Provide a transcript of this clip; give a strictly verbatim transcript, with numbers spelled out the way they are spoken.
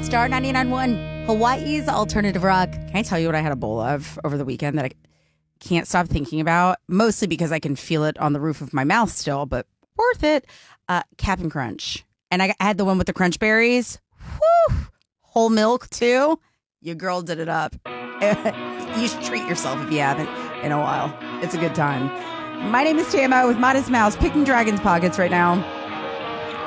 Star ninety-nine point one, Hawaii's alternative rock. Can I tell you what I had a bowl of over the weekend that I can't stop thinking about? Mostly because I can feel it on the roof of my mouth still, but worth it. Uh, Cap'n Crunch. And I had the one with the crunch berries. Whew. Whole milk, too. Your girl did it up. You should treat yourself if you haven't in a while. It's a good time. My name is Tama with Modest Mouse, picking Dragon's Pockets right now.